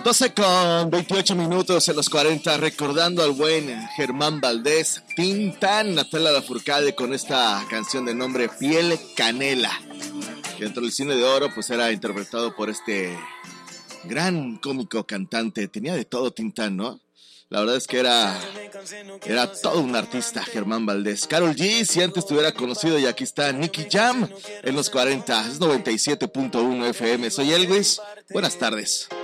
12:28 en los 40, recordando al buen Germán Valdés, Tintán, Natalia Lafourcade con esta canción de nombre Piel Canela, que dentro del cine de oro pues era interpretado por este gran cómico cantante. Tenía de todo Tintán, ¿no? La verdad es que era todo un artista, Germán Valdés. Karol G, si antes te hubiera conocido, y aquí está Nicky Jam en los 40, es 97.1 FM. Soy Elvis, buenas tardes.